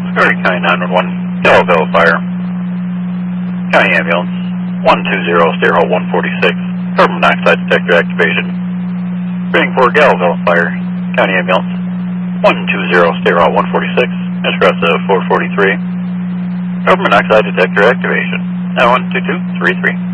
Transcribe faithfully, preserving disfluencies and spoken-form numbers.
Garden County nine one one, Gallaville Fire. County Ambulance, one two zero, Stairwell one forty-six, carbon monoxide detector activation. Reading for Gallaville Fire. County Ambulance, one two zero, Stairwell one forty-six, Espresso four forty-three, carbon monoxide detector activation. nine one two two three three.